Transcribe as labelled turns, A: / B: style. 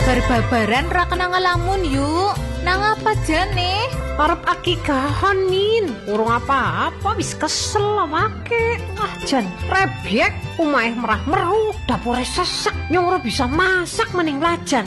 A: Bar-babaran ra kena ngelamun yuk. Nang apa jane?
B: Arep akikahan Min. Urung apa-apa wis kesel awake. Wah jan rebyek, omahe merah meru, dapure sesek, nyong ora bisa masak mening lajan.